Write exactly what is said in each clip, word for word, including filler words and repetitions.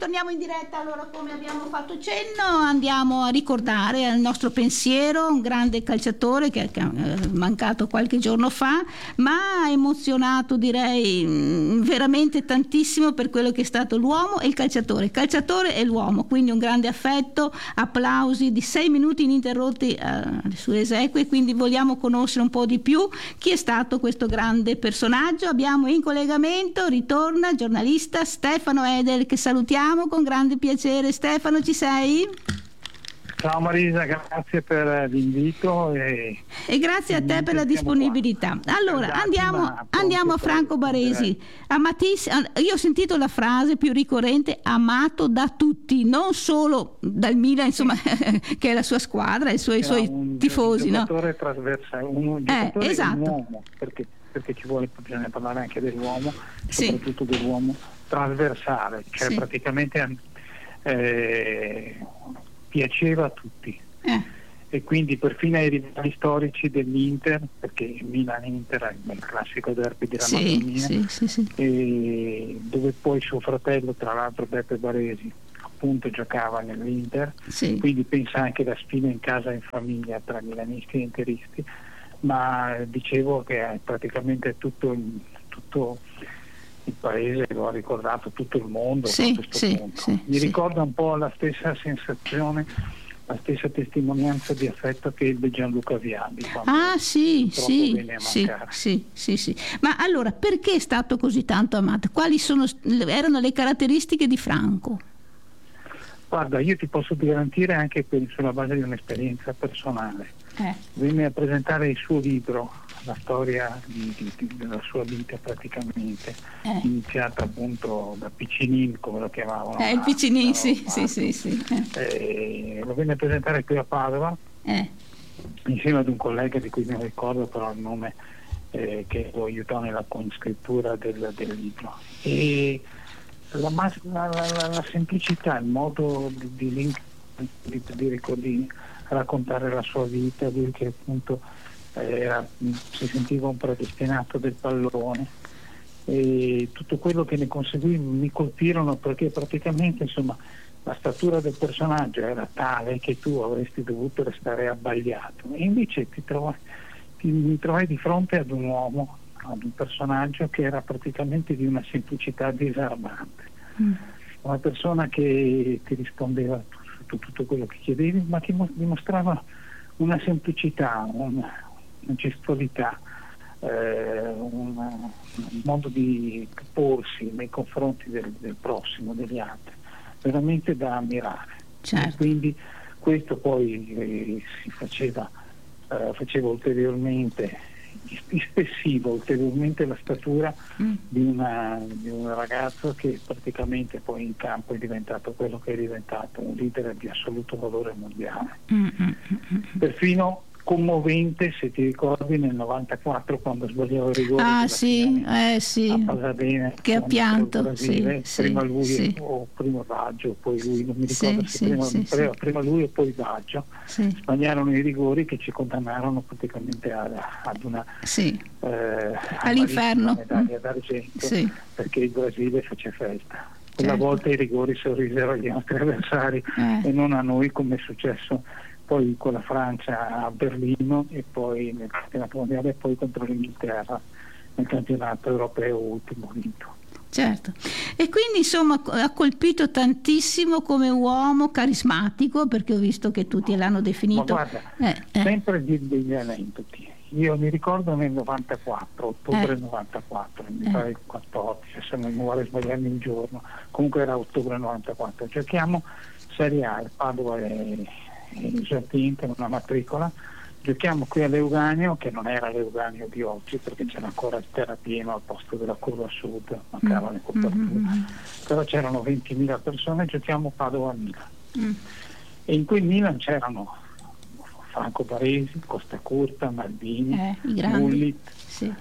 torniamo in diretta. Allora, come abbiamo fatto cenno, andiamo a ricordare al nostro pensiero un grande calciatore che è mancato qualche giorno fa, ma ha emozionato, direi, veramente tantissimo per quello che è stato l'uomo e il calciatore, il calciatore e l'uomo, quindi un grande affetto, applausi di sei minuti ininterrotti alle sue esequie. Quindi vogliamo conoscere un po' di più chi è stato questo grande personaggio. Abbiamo in collegamento, ritorna, giornalista Stefano Edel, che salutiamo con grande piacere. Stefano, ci sei? Ciao Marisa, grazie per l'invito e, e grazie a te per la disponibilità. Qua. Allora andiamo, andiamo a Franco Baresi. Amatiss- io ho sentito la frase più ricorrente: amato da tutti, non solo dal Milan, insomma, che è la sua squadra, i suoi, i suoi un, tifosi, un no? giocatore trasversale, un giocatore eh, esatto. un uomo, perché, perché ci vuole, bisogna parlare anche dell'uomo, sì. soprattutto dell'uomo trasversale, cioè sì. praticamente eh, piaceva a tutti eh. e quindi perfino ai rivali storici dell'Inter, perché Milan-Inter è il classico derby della sì, Madonnina, sì, sì, sì. E dove poi suo fratello, tra l'altro Beppe Baresi, appunto giocava nell'Inter, sì. quindi pensa anche la sfida in casa e in famiglia tra milanisti e interisti, ma dicevo che praticamente tutto, tutto il paese lo ha ricordato, tutto il mondo sì, a questo sì, punto. Sì, Mi sì. ricorda un po' la stessa sensazione, la stessa testimonianza di affetto che ebbe Gianluca Vialli quando ah sì sì venne a sì, sì sì sì ma allora perché è stato così tanto amato? Quali sono, erano le caratteristiche di Franco? Guarda, io ti posso garantire anche per, sulla base di un'esperienza personale. eh. Venne a presentare il suo libro, la storia di, di, di, della sua vita praticamente, eh. iniziata appunto da Piccinin, come lo chiamavano. Eh, il Piccinin, sì, sì, sì, sì. Eh. Eh, lo venne a presentare qui a Padova, eh. insieme ad un collega di cui non ricordo però il nome, eh, che lo aiutò nella conscrittura del, del libro. E la, la, la, la semplicità, il modo di, di, di, di, di raccontare la sua vita, lui che appunto era, si sentiva un predestinato del pallone, e tutto quello che ne conseguì mi colpirono, perché praticamente insomma la statura del personaggio era tale che tu avresti dovuto restare abbagliato, e invece ti trovai, ti, mi trovai di fronte ad un uomo, ad un personaggio che era praticamente di una semplicità disarmante, mm. una persona che ti rispondeva su tutto quello che chiedevi, ma che dimostrava una semplicità, una, una gestualità, eh, un, un modo di porsi nei confronti del, del prossimo, degli altri, veramente da ammirare. Certo. E quindi questo poi eh, si faceva, eh, faceva ulteriormente ispessiva ulteriormente la statura mm. di, una, di un ragazzo che praticamente poi in campo è diventato quello che è diventato, un leader di assoluto valore mondiale. Mm, mm, mm, perfino commovente, se ti ricordi, nel novantaquattro quando sbagliava il rigore ah, sì, eh, sì. a Pasadena, che ha pianto, Brasile, sì, prima sì, lui sì. o prima Baggio, poi lui, non mi ricordo sì, se sì, prima, sì, prima, sì. prima lui e poi Baggio sì. sbagliarono i rigori che ci condannarono praticamente ad, ad una sì. eh, all'inferno, medaglia d'argento, sì. perché il Brasile fece festa. Quella certo. volta i rigori sorrisero agli nostri avversari eh. e non a noi, come è successo poi con la Francia a Berlino e poi nel campionato mondiale e poi contro l'Inghilterra nel campionato europeo ultimo vinto. Certo, e quindi insomma ha colpito tantissimo come uomo carismatico, perché ho vivisto che tutti l'hanno definito. Ma guarda, eh, eh. sempre di, degli aneddoti. Io mi ricordo nel novantaquattro, ottobre eh. novantaquattro, mi eh. pare il quattordici, se non vuole sbagliarmi il giorno, comunque era ottobre novantaquattro. Giochiamo Serie A, il Padova è esordiente, una matricola, giochiamo qui a Leuganeo, che non era Leuganeo di oggi perché c'era ancora il terrapieno al posto della curva sud, mancavano le coperture, mm-hmm. però c'erano ventimila persone, giochiamo Padova-Milan. Mm. E in quel Milan c'erano Franco Baresi, Costa Curta, Maldini, eh, Gullit, sì.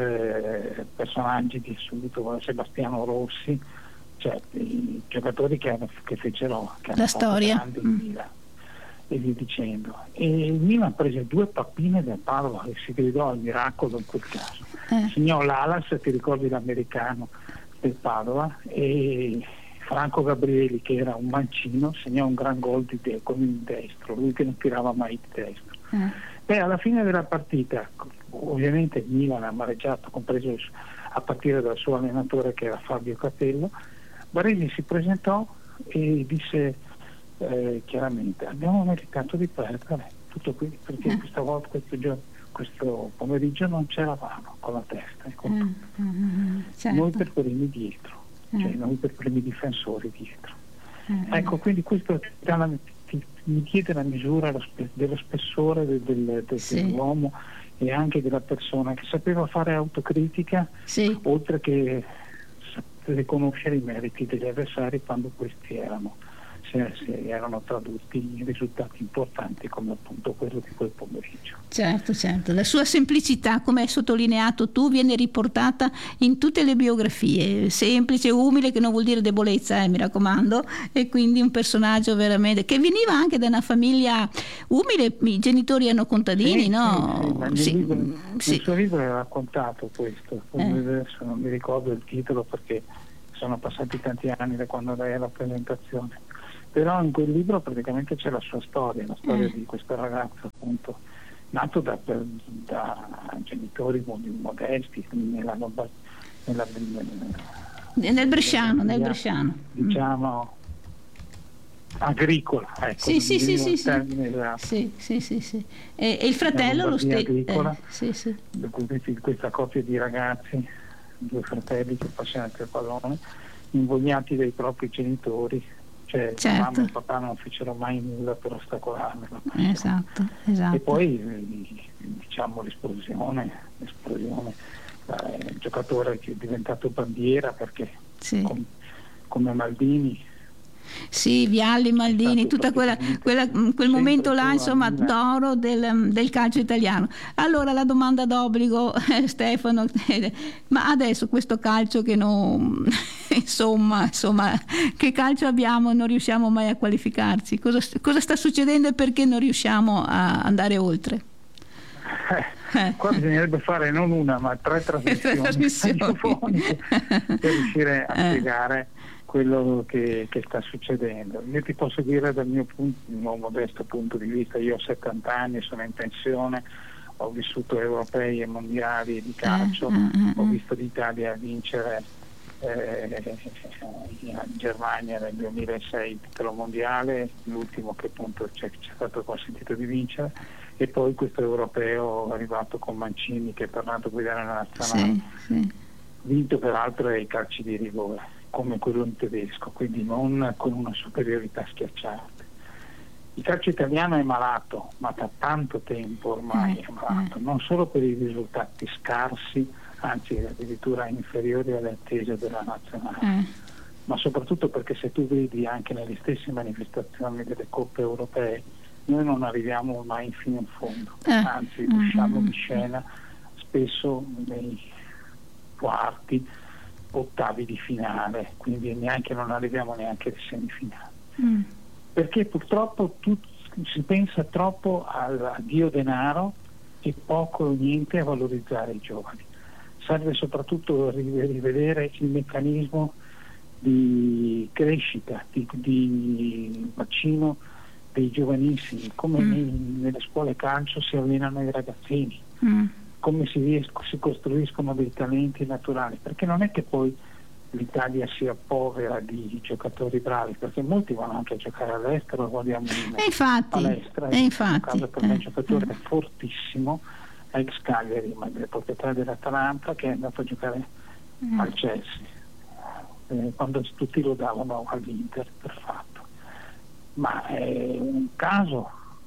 eh, personaggi di subito, Sebastiano Rossi, cioè i giocatori che, hanno, che fecero che la storia grandi mm. Milan, e via dicendo. E il Milan prese due pappine del Padova e si gridò al miracolo in quel caso. Eh. Segnò l'Alas, ti ricordi l'americano del Padova, e Franco Gabrieli, che era un mancino, segnò un gran gol di de- con il destro, lui che non tirava mai di destro. Mm. Beh, alla fine della partita, ovviamente il Milan ha amareggiato, compreso a partire dal suo allenatore che era Fabio Capello. Barelli si presentò e disse eh, chiaramente: abbiamo meritato di perdere, tutto qui, perché questa volta, questo, giorno, questo pomeriggio non c'eravamo con la testa, ecco. mm, mm, certo. Noi per primi dietro, mm. cioè noi per primi difensori dietro. Mm. Ecco, quindi questo mi chiede la misura lo spe- dello spessore del, del, del, sì. dell'uomo e anche della persona, che sapeva fare autocritica, sì. oltre che riconoscere i meriti degli avversari quando questi erano se, se erano tradotti in risultati importanti, come appunto quello di quel pomeriggio. Certo, certo. La sua semplicità, come hai sottolineato tu, viene riportata in tutte le biografie, semplice, umile, che non vuol dire debolezza, eh, mi raccomando, e quindi un personaggio veramente che veniva anche da una famiglia umile. I genitori erano contadini, sì, no? Sì, sì, nel, sì, libro, sì. nel suo libro è raccontato questo, eh. adesso non mi ricordo il titolo perché sono passati tanti anni da quando lei è la presentazione, però in quel libro praticamente c'è la sua storia, la storia eh. di questo ragazzo appunto nato da, da genitori modesti nella, nella, nella, nel bresciano, nel bresciano diciamo agricola, ecco, sì sì sì sì, da, sì sì sì sì e, e il fratello lo stesso agricola, eh, sì, sì. questa coppia di ragazzi, due fratelli che appassionati del pallone, invogliati dai propri genitori, cioè certo. mamma e papà non fecero mai nulla per ostacolarla. Esatto, esatto. E poi diciamo l'esplosione, l'esplosione, eh, il giocatore che è diventato bandiera perché sì. com, come Maldini. Sì, Vialli, Maldini, tutta quella, quella quel momento là, insomma, d'oro del, del calcio italiano. Allora la domanda d'obbligo, eh, Stefano, eh, ma adesso questo calcio che non, insomma, insomma, che calcio abbiamo? Non riusciamo mai a qualificarci. Cosa, cosa sta succedendo e perché non riusciamo a andare oltre? Eh, qua bisognerebbe fare non una ma tre trasmissioni radiofoniche per riuscire a spiegare quello che, che sta succedendo. Io ti posso dire dal mio, punto, mio modesto punto di vista, io ho settanta anni, sono in pensione, ho vissuto europei e mondiali di calcio, eh, eh, eh. ho visto l'Italia vincere eh, in Germania nel duemilasei il titolo mondiale, l'ultimo che appunto ci è stato consentito di vincere, e poi questo europeo arrivato con Mancini che è tornato a guidare la nazionale, sì, sì. vinto peraltro ai calci di rigore come quello in tedesco, quindi non con una superiorità schiacciante. Il calcio italiano è malato, ma da tanto tempo ormai è malato, non solo per i risultati scarsi, anzi addirittura inferiori alle attese della nazionale, ma soprattutto perché se tu vedi anche nelle stesse manifestazioni delle coppe europee, noi non arriviamo mai fino in fondo, anzi usciamo di scena spesso nei quarti, ottavi di finale, quindi neanche non arriviamo neanche alle semifinali, mm. perché purtroppo tu, si pensa troppo al dio denaro e poco o niente a valorizzare i giovani. Serve soprattutto rivedere il meccanismo di crescita, di, di bacino dei giovanissimi, come mm. nei, nelle scuole calcio si allenano i ragazzini, mm. come si, riesco, si costruiscono dei talenti naturali, perché non è che poi l'Italia sia povera di giocatori bravi, perché molti vanno anche a giocare all'estero, guardiamo e infatti, all'estero, e infatti caso per me eh, un giocatore eh. fortissimo, ex Cagliari, ma del proprietario dell'Atalanta, che è andato a giocare eh. al Chelsea, eh, quando tutti lo davano all'Inter per fatto. Ma è un caso.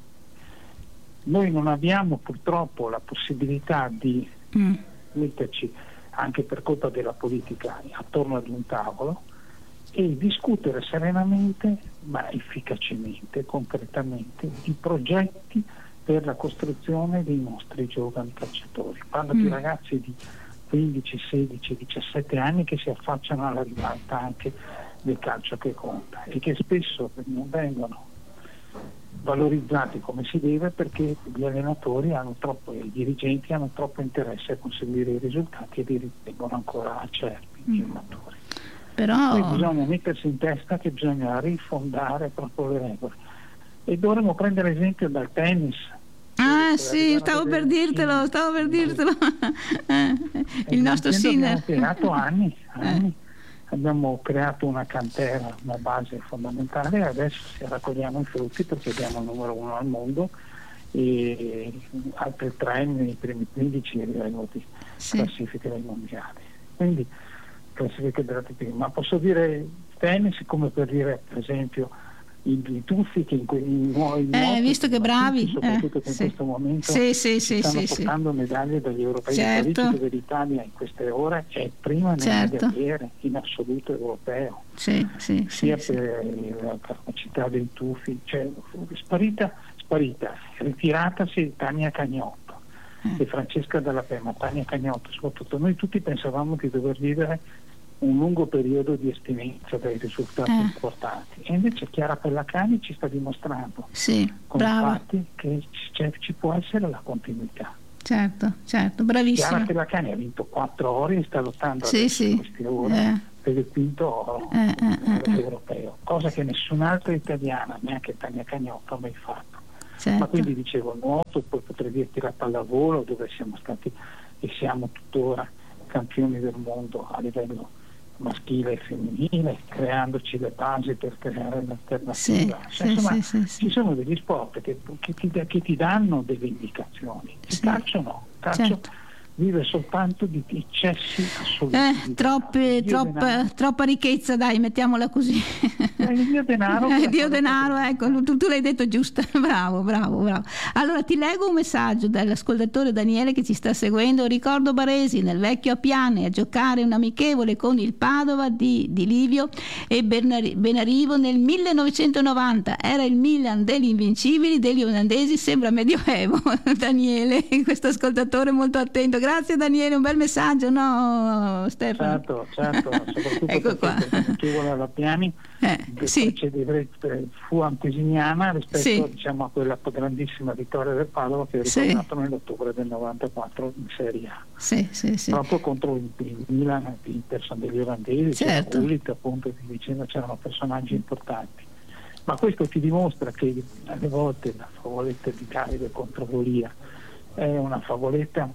Noi non abbiamo purtroppo la possibilità di mm. metterci, anche per colpa della politica, attorno ad un tavolo e discutere serenamente, ma efficacemente, concretamente, di progetti per la costruzione dei nostri giovani calciatori. Parlo mm. di ragazzi di quindici, sedici, diciassette anni che si affacciano alla ribalta anche del calcio che conta e che spesso non vengono valorizzati come si deve, perché gli allenatori hanno troppo, i dirigenti hanno troppo interesse a conseguire i risultati e li ritengono ancora acerbi, mm. immaturi. Però... Poi bisogna mettersi in testa che bisogna rifondare proprio le regole. E dovremmo prendere esempio dal tennis. Ah sì, stavo per dirtelo, stavo per dirtelo. Il nostro sindaco. Abbiamo creato anni, anni. Eh. Abbiamo creato una cantera, una base fondamentale, e adesso raccogliamo i frutti perché abbiamo il numero uno al mondo e altri tre nei primi quindici livello di Sì. classifiche dei mondiali. Quindi classifiche della T P, ma posso dire tennis come per dire per esempio i, i tuffi che in, que, in, in eh, visto che bravi, soprattutto eh, che in sì. questo momento sì, sì, si sì, stanno sì, portando sì. medaglie dagli europei, certo. di Parigi, dove l'Italia in queste ore è prima nelle certo. medaglie in assoluto europeo, sì, sì, sia sì, per sì. la capacità dei tuffi, cioè sparita, sparita, ritiratasi Tania Cagnotto eh. e Francesca Dalla Pema. Tania Cagnotto soprattutto, noi tutti pensavamo di dover vivere un lungo periodo di astinenza dai risultati eh. importanti, e invece Chiara Pellacani ci sta dimostrando sì, con brava. fatti che c- ci può essere la continuità. Certo, certo, bravissima. Chiara Pellacani ha vinto quattro ori e sta lottando sì, adesso sì. in queste ore eh. per il quinto oro eh, eh, eh, europeo, cosa che nessun'altra italiana, neanche Tania Cagnotto, ha mai fatto. Certo. Ma quindi dicevo nuoto, poi potrei dirti la pallavolo, dove siamo stati e siamo tuttora campioni del mondo a livello maschile e femminile, creandoci le basi per creare l'alternativa. Sì, cioè, sì, insomma, sì, sì, sì. ci sono degli sport che, che, ti, che ti danno delle indicazioni. Il sì. calcio no, il calcio certo. vive soltanto di eccessi assoluti. Eh, troppe, troppa, troppa ricchezza, dai, mettiamola così. Eh, il mio denaro. Eh, Dio denaro, ecco, tu, tu l'hai detto giusto, bravo, bravo, bravo. Allora ti leggo un messaggio dall'ascoltatore Daniele che ci sta seguendo. Ricordo Baresi nel vecchio Appiane a giocare un amichevole con il Padova di, di Livio e Bernari, Benarivo nel millenovecentonovanta. Era il Milan degli invincibili, degli olandesi, sembra medioevo. Daniele, questo ascoltatore molto attento. Grazie Daniele, un bel messaggio, no Stefano? Certo, certo, soprattutto ecco perché l'amichevole alla Piani eh, sì. fu antesignana rispetto sì. diciamo, a quella grandissima vittoria del Padova che è ritornato sì. nell'ottobre del novantaquattro in Serie A, sì, sì, sì. proprio contro il, il Milan, l'Inter sono degli olandesi, certo. c'era Gullit, appunto, e dicendo c'erano personaggi importanti. Ma questo ti dimostra che alle volte la favoletta di Davide contro Golia è una favoletta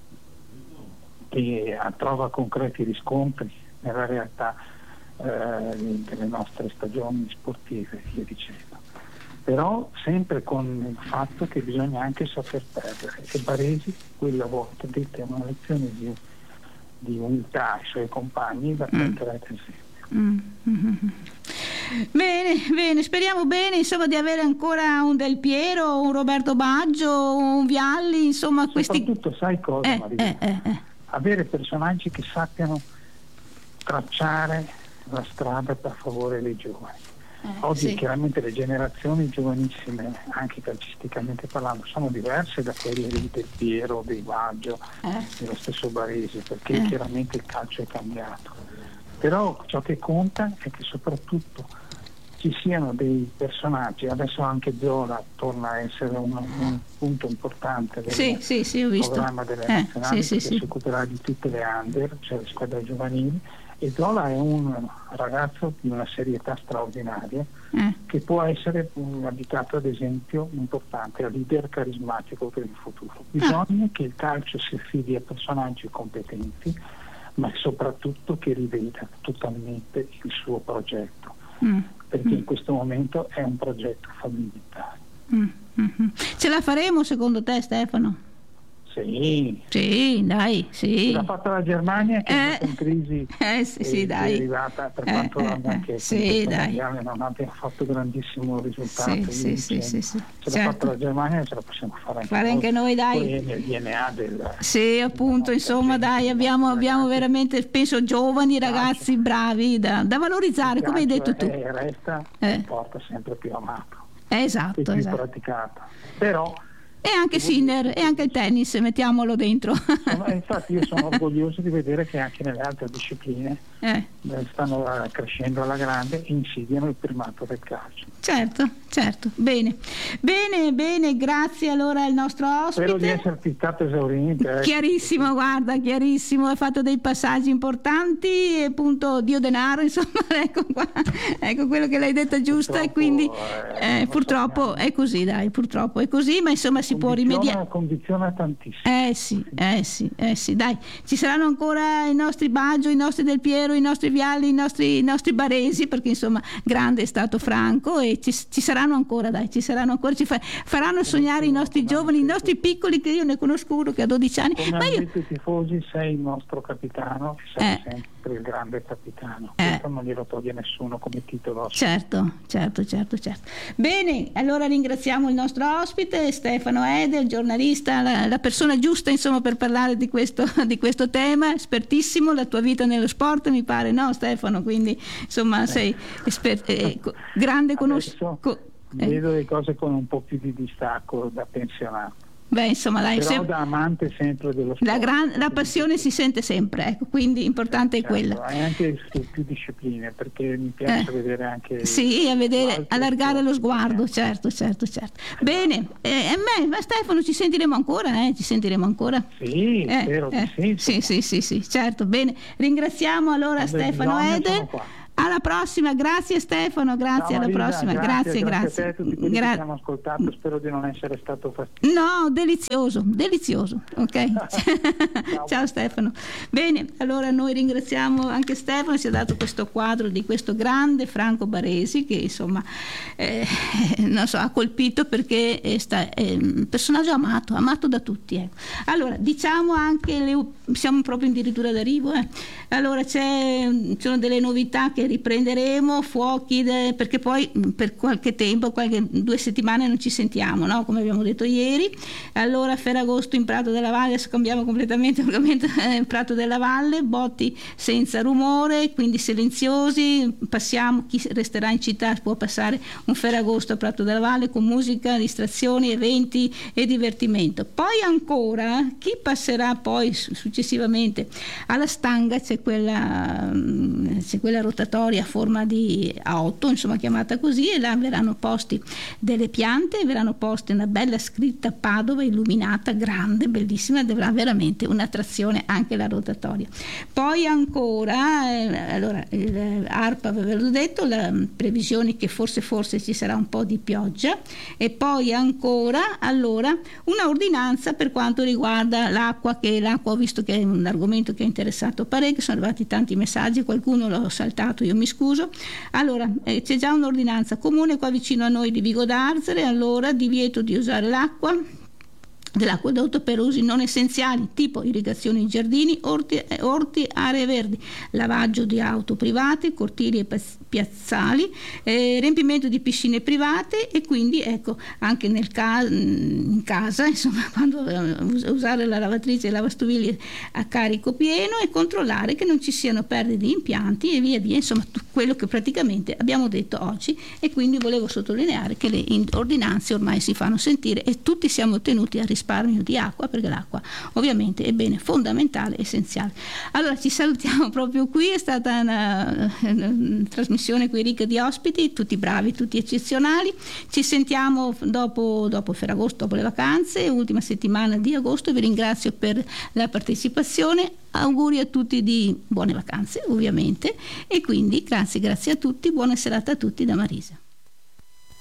che trova concreti riscontri nella realtà eh, delle nostre stagioni sportive, via dicendo. Però sempre con il fatto che bisogna anche saper perdere, e Baresi quella volta dette una lezione di, di umiltà ai suoi compagni da prendere ad esempio. Mm. Mm-hmm. Bene, bene, speriamo bene insomma di avere ancora un Del Piero, un Roberto Baggio, un Vialli, insomma questi... Soprattutto sai cosa eh, Maria? Eh, eh, eh. Avere personaggi che sappiano tracciare la strada per favore dei giovani. Eh, Oggi sì. chiaramente le generazioni giovanissime, anche calcisticamente parlando, sono diverse da quelle di Del Piero, dei Baggio, eh. dello stesso Baresi, perché eh. chiaramente il calcio è cambiato. Però ciò che conta è che soprattutto ci siano dei personaggi, adesso anche Zola torna a essere un, un punto importante del sì, sì, sì, ho visto. programma delle eh, nazionali, sì, che sì, si sì. occuperà di tutte le under, cioè le squadre giovanili, e Zola è un ragazzo di una serietà straordinaria eh. che può essere un abitato ad esempio importante, a leader carismatico per il futuro. Bisogna ah. che il calcio si affidi a personaggi competenti, ma soprattutto che riveda totalmente il suo progetto, mm. perché mm. in questo momento è un progetto fallimentare. Mm. Mm-hmm. Ce la faremo secondo te, Stefano? Sì, sì, dai, sì. L'ha fatta la Germania che eh, è in crisi eh, sì, sì, è, dai. è arrivata per eh, quanto eh, anche eh, sì, dai. non abbia fatto grandissimo risultato. Sì, sì, sì, sì, sì. Ce certo. l'ha fatta la Germania, ce la possiamo fare anche, fare noi. anche noi, dai. Poi nel D N A del sì, appunto, insomma, dai, abbiamo, abbiamo veramente, penso, giovani ragazzi bravi da, da valorizzare, come hai detto tu. E resta eh. un sport sempre più amato. Esatto, e più esatto. praticato. Però E anche Sinner, e anche il tennis, mettiamolo dentro. Insomma, infatti io sono orgoglioso di vedere che anche nelle altre discipline eh. stanno crescendo alla grande e insidiano il primato del calcio. Certo, certo, bene, bene, bene, grazie allora al nostro ospite. Spero di esserti stato esauriente. Eh. Chiarissimo, guarda, chiarissimo, hai fatto dei passaggi importanti, e appunto Dio denaro, insomma, ecco qua, ecco quello che l'hai detto giusto, purtroppo, e quindi eh, eh, purtroppo so è così, dai, purtroppo è così, ma insomma si può rimediare. Condiziona tantissimo. Eh sì, eh sì, eh sì, dai, ci saranno ancora i nostri Baggio, i nostri Del Piero, i nostri Vialli, i nostri, i nostri Baresi, perché insomma grande è stato Franco, e ci, ci saranno ancora, dai, ci saranno ancora, ci fa, faranno sognare i nostri giovani, i nostri piccoli, che io ne conosco uno che ha dodici anni. Come ma hanno io... detto i tifosi, sei il nostro capitano, sei eh. sempre il grande capitano, eh. questo non glielo toglie nessuno come titolo. Certo, certo, certo, certo. Bene, allora ringraziamo il nostro ospite Stefano Edel, giornalista, la, la persona giusta insomma per parlare di questo, di questo tema, espertissimo, la tua vita nello sport mi pare, no Stefano? Quindi insomma eh. sei esper- eh, grande conoscitore. Co- eh. Vedo le cose con un po' più di distacco da pensionato. Beh, insomma, dai, però sem- da amante sempre dello sport. La, gran- la passione si sente sempre, ecco, quindi l'importante è certo, quella. E anche su più discipline, perché mi piace eh. vedere anche. Sì, a vedere, allargare lo sguardo, eh. certo, certo, certo. Esatto. Bene, eh, me, ma Stefano, ci sentiremo ancora, eh? Ci sentiremo ancora? Sì, eh, spero eh. di sì. Sì, sì, sì, sì, certo, bene. Ringraziamo allora Quando Stefano Edel. Alla prossima, grazie Stefano, grazie, Ciao, alla Marisa, grazie, grazie, grazie. Grazie a te, tutti quelli Gra- che ci hanno ascoltato, spero di non essere stato fastidioso. No, delizioso, delizioso, ok? Ciao. Ciao Stefano. Bene, allora noi ringraziamo anche Stefano, ci ha dato questo quadro di questo grande Franco Baresi che insomma eh, non so, ha colpito perché è, sta, è un personaggio amato, amato da tutti. Ecco. Allora, diciamo anche, le, siamo proprio addirittura d'arrivo, eh. Allora c'è, ci sono delle novità che riprenderemo, fuochi de, perché poi per qualche tempo, qualche due settimane non ci sentiamo, no? Come abbiamo detto ieri. Allora Ferragosto in Prato della Valle, scambiamo completamente l'argomento, eh, Prato della Valle, botti senza rumore, quindi silenziosi, passiamo, chi resterà in città può passare un Ferragosto a Prato della Valle con musica, distrazioni, eventi e divertimento. Poi ancora chi passerà poi successivamente alla Stanga, c'è quella, c'è quella rotatoria a forma di auto, insomma chiamata così, e là verranno posti delle piante, verranno poste una bella scritta Padova illuminata, grande, bellissima, dovrà veramente un'attrazione anche la rotatoria. Poi ancora, eh, allora l'ARPA ve l'ho detto, la previsione che forse forse ci sarà un po' di pioggia, e poi ancora allora una ordinanza per quanto riguarda l'acqua, che l'acqua ho visto che è un argomento che ha interessato parecchio, sono arrivati tanti messaggi, qualcuno l'ho saltato, io mi scuso. Allora eh, c'è già un'ordinanza comune qua vicino a noi di Vigo d'Arzere, allora divieto di usare l'acqua dell'acquedotto per usi non essenziali tipo irrigazione in giardini, orti, orti, aree verdi, lavaggio di auto private, cortili e piazzali, eh, riempimento di piscine private, e quindi ecco anche nel ca- in casa insomma quando uh, usare la lavatrice e lavastoviglie a carico pieno, e controllare che non ci siano perdite di impianti e via via, insomma tutto quello che praticamente abbiamo detto oggi. E quindi volevo sottolineare che le ordinanze ormai si fanno sentire e tutti siamo tenuti a rispettare risparmio di acqua, perché l'acqua ovviamente è bene fondamentale, essenziale. Allora ci salutiamo proprio qui, è stata una, una, una trasmissione qui ricca di ospiti, tutti bravi, tutti eccezionali. Ci sentiamo dopo, dopo Ferragosto, dopo le vacanze, ultima settimana di agosto. Vi ringrazio per la partecipazione, auguri a tutti di buone vacanze ovviamente, e quindi grazie, grazie a tutti, buona serata a tutti da Marisa.